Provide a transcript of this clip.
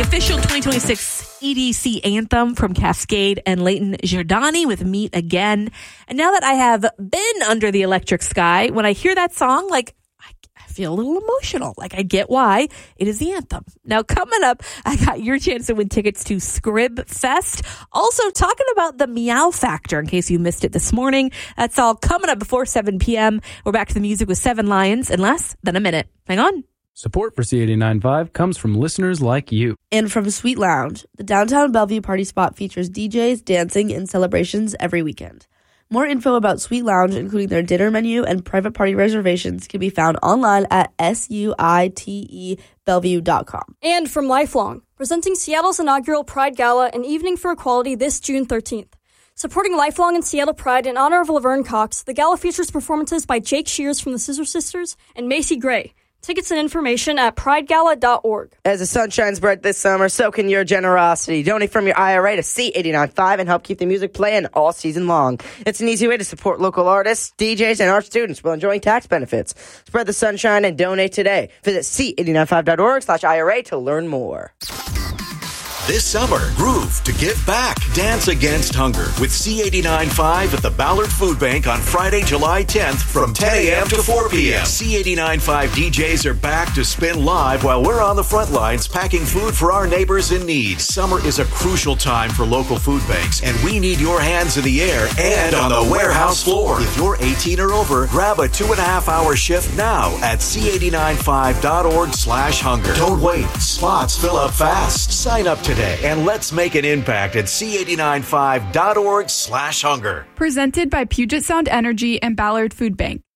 official 2026 EDC anthem from Cascade and Leighton Giordani with Meet Again. And now that I have been under the electric sky, when I hear that song, I feel a little emotional. I get why. It is the anthem. Now, coming up, I got your chance to win tickets to Scrib Fest. Also, talking about the Meow Factor, in case you missed it this morning. That's all coming up before 7 p.m. We're back to the music with Seven Lions in less than a minute. Hang on. Support for C89.5 comes from listeners like you. And from Sweet Lounge. The downtown Bellevue party spot features DJs, dancing, and celebrations every weekend. More info about Sweet Lounge, including their dinner menu and private party reservations, can be found online at suitebellevue.com. And from Lifelong, presenting Seattle's inaugural Pride Gala and Evening for Equality this June 13th. Supporting Lifelong and Seattle Pride in honor of Laverne Cox, the gala features performances by Jake Shears from the Scissor Sisters and Macy Gray. Tickets and information at pridegala.org. As the sun shines bright this summer, so can your generosity. Donate from your IRA to C89.5 and help keep the music playing all season long. It's an easy way to support local artists, DJs, and art students while enjoying tax benefits. Spread the sunshine and donate today. Visit C89.5.org/IRA to learn more. This summer, groove to give back. Dance Against Hunger with C89.5 at the Ballard Food Bank on Friday, July 10th from 10 a.m. to 4 p.m. C89.5 DJs are back to spin live while we're on the front lines packing food for our neighbors in need. Summer is a crucial time for local food banks, and we need your hands in the air and on the warehouse floor. If you're 18 or over, grab a 2.5-hour shift now at C89.5.org/hunger. Don't wait. Spots fill up fast. Sign up today and let's make an impact at C89.5.org/hunger. Presented by Puget Sound Energy and Ballard Food Bank.